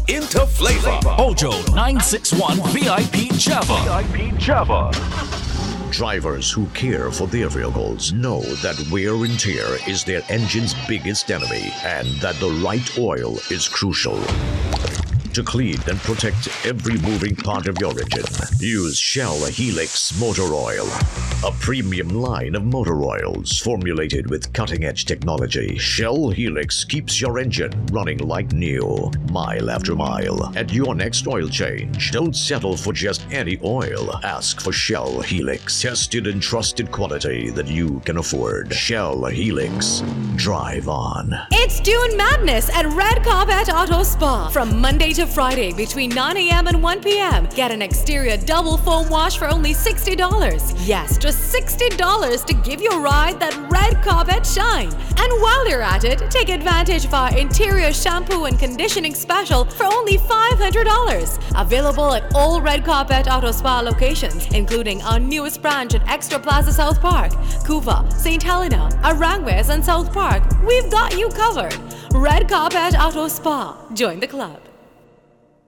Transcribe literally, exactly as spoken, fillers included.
into flavor. Ojo nine six one V I P Java. V I P Java. Drivers who care for their vehicles know that wear and tear is their engine's biggest enemy and that the right oil is crucial. To clean and protect every moving part of your engine, use Shell Helix Motor Oil, a premium line of motor oils formulated with cutting-edge technology. Shell Helix keeps your engine running like new, mile after mile. At your next oil change, don't settle for just any oil. Ask for Shell Helix, tested and trusted quality that you can afford. Shell Helix. Drive on. It's Dune Madness at Red Carpet Auto Spa. From Monday to Friday between nine a.m. and one p.m. Get an exterior double foam wash for only sixty dollars. Yes, just sixty dollars to give your ride that red carpet shine. And while you're at it, take advantage of our interior shampoo and conditioning special for only five hundred dollars. Available at all Red Carpet Auto Spa locations, including our newest branch at Extra Plaza South Park, Couva, Saint Helena, Aranguez, and South Park. We've got you covered. Red Carpet Auto Spa. Join the club.